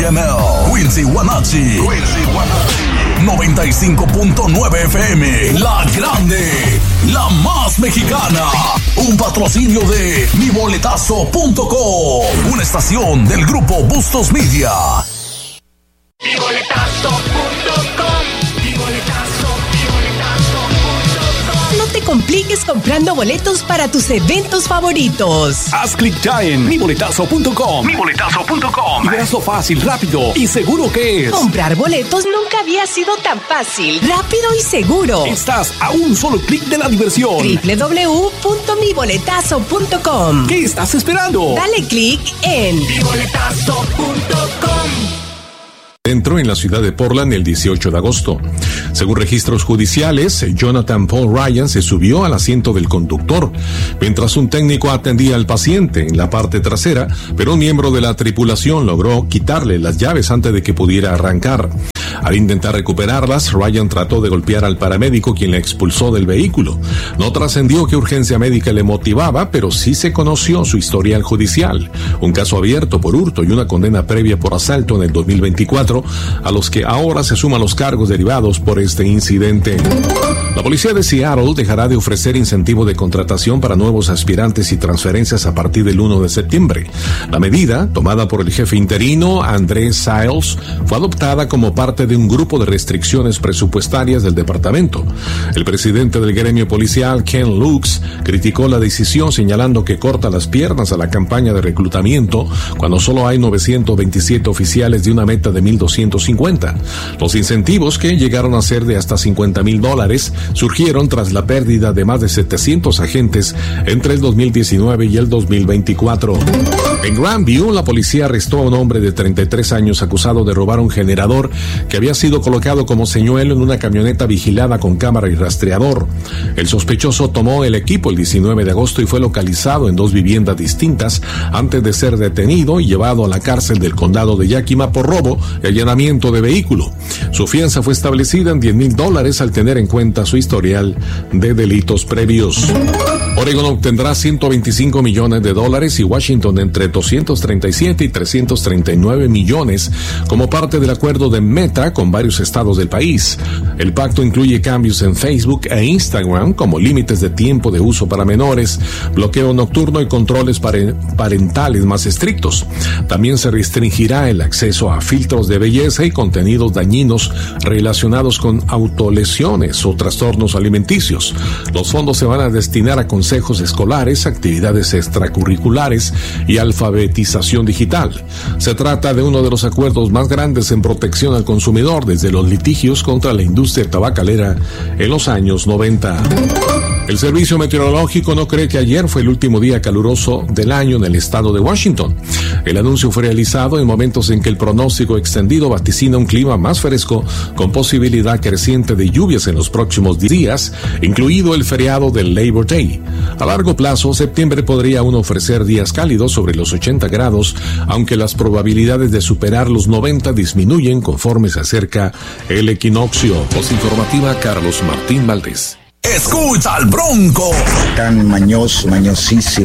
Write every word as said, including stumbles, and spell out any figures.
M L, Quincy Guanachi. Quincy Guanachi. noventa y cinco punto nueve F M, La Grande, la más mexicana. Un patrocinio de mi boletazo punto com, una estación del grupo Bustos Media. mi boletazo punto com, mi boletazo, mi boletazo punto com. No te compliques comprando boletos para tus eventos favoritos. Haz clic ya en mi boletazo punto com. mi boletazo punto com. Y verás lo fácil, rápido y seguro que es. Comprar boletos nunca había sido tan fácil, rápido y seguro. Estás a un solo clic de la diversión. doble u doble u doble u punto mi boletazo punto com. ¿Qué estás esperando? Dale clic en mi boletazo punto com. Entró en la ciudad de Portland el dieciocho de agosto. Según registros judiciales, Jonathan Paul Ryan se subió al asiento del conductor mientras un técnico atendía al paciente en la parte trasera, pero un miembro de la tripulación logró quitarle las llaves antes de que pudiera arrancar. Al intentar recuperarlas, Ryan trató de golpear al paramédico, quien le expulsó del vehículo. No trascendió qué urgencia médica le motivaba, pero sí se conoció su historial judicial. Un caso abierto por hurto y una condena previa por asalto en el dos mil veinticuatro, a los que ahora se suman los cargos derivados por este incidente. La policía de Seattle dejará de ofrecer incentivo de contratación para nuevos aspirantes y transferencias a partir del primero de septiembre. La medida, tomada por el jefe interino Andrés Siles, fue adoptada como parte de un grupo de restricciones presupuestarias del departamento. El presidente del gremio policial, Ken Lux, criticó la decisión señalando que corta las piernas a la campaña de reclutamiento cuando solo hay novecientos veintisiete oficiales de una meta de mil doscientos cincuenta. Los incentivos, que llegaron a ser de hasta cincuenta mil dólares, surgieron tras la pérdida de más de setecientos agentes entre el dos mil diecinueve y el dos mil veinticuatro. En Grandview, la policía arrestó a un hombre de treinta y tres años acusado de robar un generador que había sido colocado como señuelo en una camioneta vigilada con cámara y rastreador. El sospechoso tomó el equipo el diecinueve de agosto y fue localizado en dos viviendas distintas antes de ser detenido y llevado a la cárcel del condado de Yakima por robo y allanamiento de vehículo. Su fianza fue establecida en diez mil dólares al tener en cuenta su historial de delitos previos. Oregon obtendrá ciento veinticinco millones de dólares y Washington entre doscientos treinta y siete y trescientos treinta y nueve millones como parte del acuerdo de Meta con varios estados del país. El pacto incluye cambios en Facebook e Instagram como límites de tiempo de uso para menores, bloqueo nocturno y controles parentales más estrictos. También se restringirá el acceso a filtros de belleza y contenidos dañinos relacionados con autolesiones o trastornos alimenticios. Los fondos se van a destinar a consejos escolares, actividades extracurriculares y alfabetización digital. Se trata de uno de los acuerdos más grandes en protección al consumidor desde los litigios contra la industria tabacalera en los años noventa. El Servicio Meteorológico no cree que ayer fue el último día caluroso del año en el estado de Washington. El anuncio fue realizado en momentos en que el pronóstico extendido vaticina un clima más fresco con posibilidad creciente de lluvias en los próximos días, incluido el feriado del Labor Day. A largo plazo, septiembre podría aún ofrecer días cálidos sobre los ochenta grados, aunque las probabilidades de superar los noventa disminuyen conforme se acerca el equinoccio. Postinformativa, Carlos Martín Valdés. Escucha al Bronco. Tan mañoso, mañosísimo.